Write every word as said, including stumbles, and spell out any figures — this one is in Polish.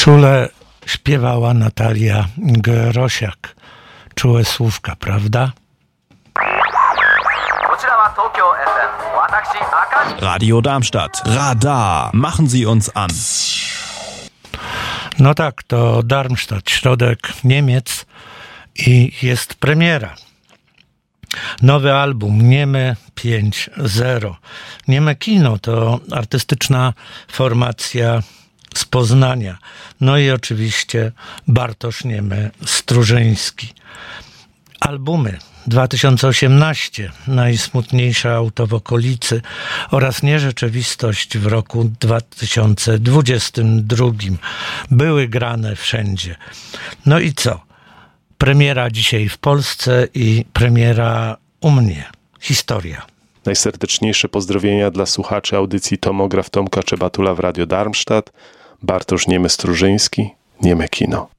Czule śpiewała Natalia Grosiak. Czułe słówka, prawda? Radio Darmstadt. Radar. Machen Sie uns an. No tak, to Darmstadt, środek Niemiec i jest premiera. Nowy album Nieme pięć zero. Nieme Kino to artystyczna formacja z Poznania. No i oczywiście Bartosz Niemy-Strużyński. Albumy dwa tysiące osiemnaście, Najsmutniejsza auto w okolicy oraz Nierzeczywistość w roku dwa tysiące dwudziestym drugim były grane wszędzie. No i co? Premiera dzisiaj w Polsce i premiera u mnie. Historia. Najserdeczniejsze pozdrowienia dla słuchaczy audycji Tomograf Tomka Czebatula w Radio Darmstadt. Bartosz Niemy-Strużyński, Nieme Kino.